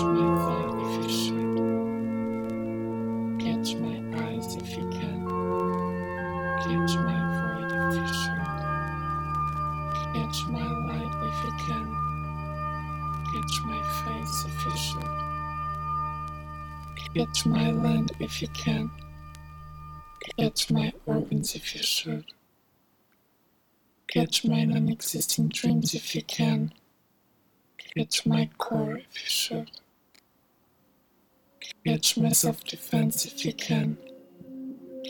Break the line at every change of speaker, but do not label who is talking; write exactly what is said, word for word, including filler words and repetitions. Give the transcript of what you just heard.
my thought if you should. Catch my eyes if you can. Catch my void if you should. Catch my light if you can. Catch my face if you should. Catch my land if you can. Catch my organs if you should. Catch my non-existing dreams if you can. Catch my core if you should. Catch my self-defense if you can.